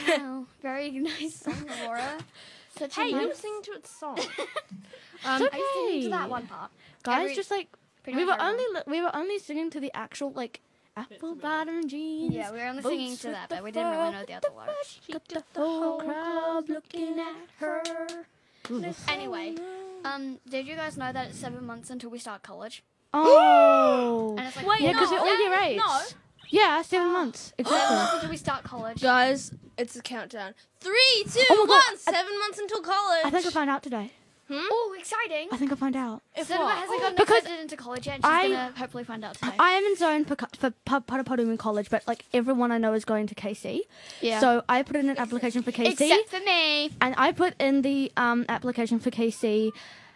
Wow, very nice song, Aurora. Such Hey, a you nice... were singing to its song. I was singing to that one part. Guys, just like pretty we much were everyone. only singing to the actual like apple bottom jeans. Yeah, we were only boots singing to with that, the but we didn't really know the other fur, words. Got the whole crowd looking at her. Anyway, did you guys know that it's 7 months until we start college? Oh. And it's like Wait, Yeah, four because no. we're all year eight. No. Yeah, 7 months. 7 Exactly. months until we start college. Guys, it's a countdown. 3, 2, Oh my 1. God. 7 months until college. I think I found out today. Oh, exciting! I think I found out. Cinema hasn't gotten Because accepted into college yet. She's gonna hopefully find out today. I am in zone for Padapodu in college, but like everyone I know is going to KC. Yeah. So I put in an application for KC. Except for me. And I put in the application for KC,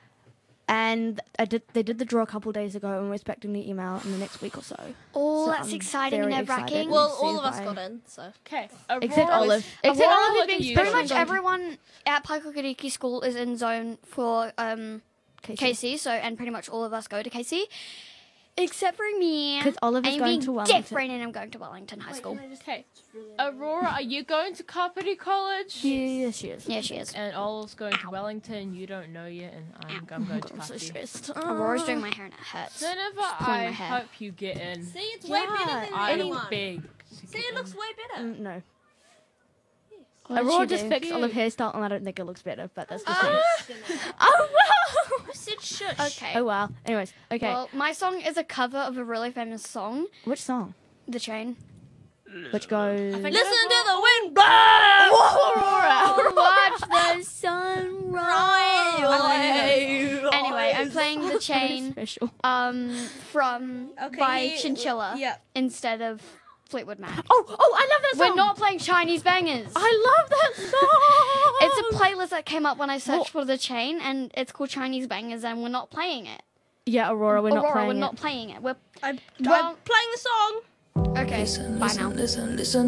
and they did the draw a couple days ago, and we're expecting the email in the next week or so. Oh, So that's I'm exciting and very nerve-wracking. excited. Well, See all of if us I- got in, so. Okay. Except Olive. Except Aurora, Olive look is being at you. Pretty special much going to everyone at Paikokiriki School is in zone for KC, so and pretty much all of us go to KC, except for me. 'Cause Olive is I'm going being to Wellington. different, and I'm going to Wellington High School. Okay. Aurora, are you going to Kapiti College? Yes, she is. Yeah, she is. And Olive's going to Wellington. You don't know yet, and I'm going to I'm so Kapiti. stressed. Aurora's doing my hair and it hurts. Jennifer, pulling I my hair. hope you get in. See, it's way better than the I'm other one. big. See, it looks way better. No. What did Aurora she just do? fixed Olive hairstyle, and I don't think it looks better, but that's just me. Oh, wow. I said shush. Okay. Oh wow. Anyways, okay. Well, my song is a cover of a really famous song, Which song? The Chain. Which goes. Listen to the wind blow. Watch the sun rise. Anyway, I'm playing The Chain Special. from by Chinchilla Yep. instead of Fleetwood Mac. Oh, I love that song. We're not playing Chinese bangers. I love that song. It's a playlist that came up when I searched for The Chain, and it's called Chinese bangers, and we're not playing it. Yeah, Aurora, we're not Aurora, playing we're it. not playing it. We're I'm Well- playing the song. okay. Bye now. Listen,